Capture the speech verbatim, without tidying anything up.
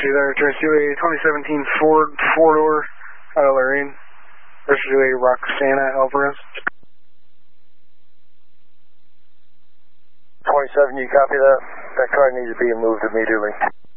you there, Tracy, a twenty seventeen Ford four-door out of Lorraine. Versus a Roxana Alvarez. twenty-seven, you copy that? That car needs to be moved immediately.